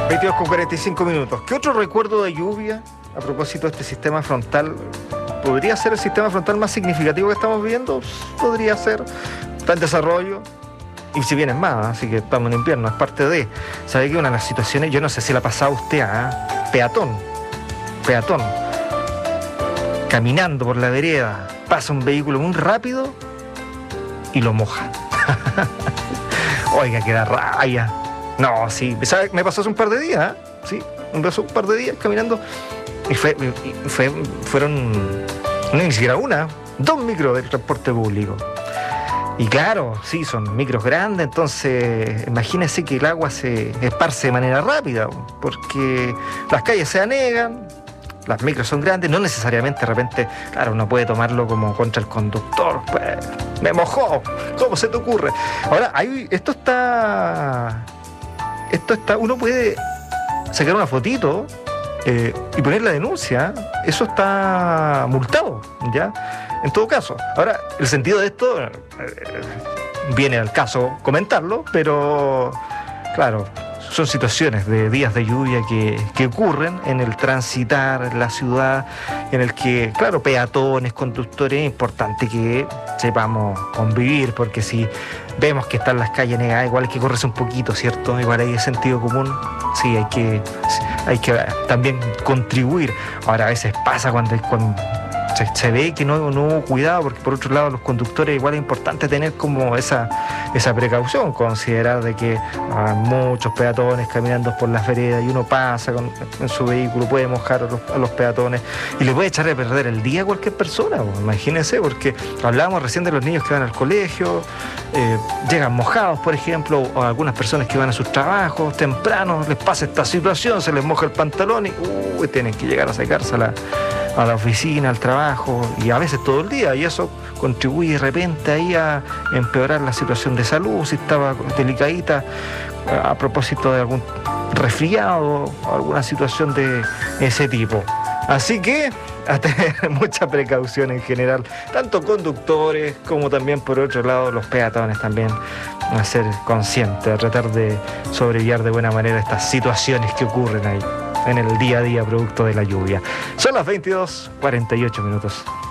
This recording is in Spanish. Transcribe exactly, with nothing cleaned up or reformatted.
veintidós con cuarenta y cinco minutos. ¿Qué otro recuerdo de lluvia a propósito de este sistema frontal? ¿Podría ser el sistema frontal más significativo que estamos viendo? Podría ser. Está en desarrollo. Y si bien es más, así que estamos en invierno, es parte de. ¿Sabe que una de las situaciones, yo no sé si la ha pasado usted a peatón? Peatón. Caminando por la vereda, pasa un vehículo muy rápido y lo moja. Oiga, queda raya. No, sí, ¿sabe? Me pasó hace un par de días, ¿eh? Sí, me pasó un par de días caminando y, fue, y fue, fueron, no ni siquiera una, dos micros del transporte público. Y claro, sí, son micros grandes, entonces imagínense que el agua se esparce de manera rápida, porque las calles se anegan, las micros son grandes, no necesariamente de repente, claro, uno puede tomarlo como contra el conductor, pues, me mojó, ¿cómo se te ocurre? Ahora, hay, esto está, esto está, uno puede sacar una fotito eh, y poner la denuncia, eso está multado, ¿ya? En todo caso, ahora, el sentido de esto, eh, viene al caso comentarlo, pero claro, son situaciones de días de lluvia que, que ocurren en el transitar en la ciudad, en el que, claro, peatones, conductores, es importante que sepamos convivir, porque si vemos que están las calles negadas, igual hay que correrse un poquito, ¿cierto? Igual hay sentido común, sí, hay que, hay que también contribuir. Ahora, a veces pasa cuando, cuando Se, se ve que no, no hubo cuidado, porque por otro lado los conductores igual es importante tener como esa, esa precaución, considerar de que hay muchos peatones caminando por las veredas y uno pasa con, en su vehículo, puede mojar a los, a los peatones y le puede echar a perder el día a cualquier persona, pues, imagínense, porque hablábamos recién de los niños que van al colegio, eh, llegan mojados, por ejemplo, o algunas personas que van a sus trabajos temprano, les pasa esta situación, se les moja el pantalón y uh, tienen que llegar a sacarse a la a la oficina, al trabajo, y a veces todo el día, y eso contribuye de repente ahí a empeorar la situación de salud, si estaba delicadita, a propósito de algún resfriado, alguna situación de ese tipo. Así que a tener mucha precaución en general, tanto conductores como también por otro lado los peatones también, a ser conscientes, a tratar de sobrellevar de buena manera estas situaciones que ocurren ahí en el día a día producto de la lluvia. Son las veintidós cuarenta y ocho minutos.